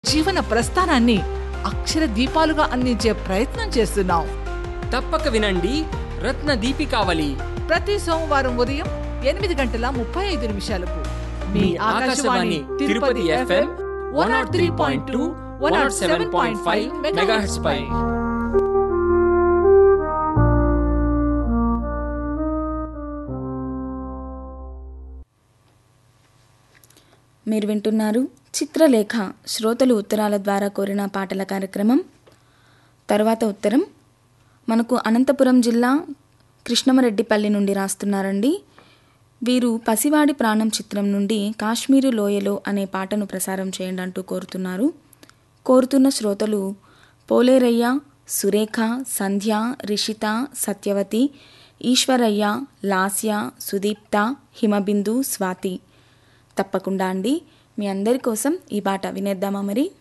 జీవన ప్రస్థానాన్ని అక్షర దీపాలుగా అందించే ప్రయత్నం చేస్తున్నాం. తప్పక వినండి రత్న దీపికావళి. ప్రతి సోమవారం ఉదయం 8:35 మీ ఆకాశవాణి తిరుపతి FM 103.2, 107.5 మెగాహెర్ట్జ్ పై. మీరు వింటున్నారు చిత్రలేఖ, శ్రోతలు ఉత్తరాల ద్వారా కోరిన పాటల కార్యక్రమం. తర్వాత ఉత్తరం మనకు అనంతపురం జిల్లా కృష్ణమరెడ్డిపల్లి నుండి రాస్తున్నారండి. వీరు పసివాడి ప్రాణం చిత్రం నుండి కాశ్మీరు లోయలో అనే పాటను ప్రసారం చేయండి అంటూ కోరుతున్నారు. కోరుతున్న శ్రోతలు పోలేరయ్య, సురేఖ, సంధ్య, రిషిత, సత్యవతి, ఈశ్వరయ్య, లాస్య, సుదీప్త, హిమబిందు, స్వాతి. తప్పకుండా అండి, మీ అందరి కోసం ఈ పాట వినేద్దామా మరి.